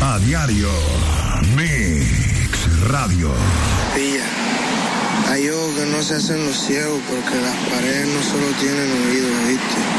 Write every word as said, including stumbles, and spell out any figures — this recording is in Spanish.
A diario. Mix Radio. Pilla. Hay ojos que no se hacen los ciegos porque las paredes no solo tienen oídos, ¿viste?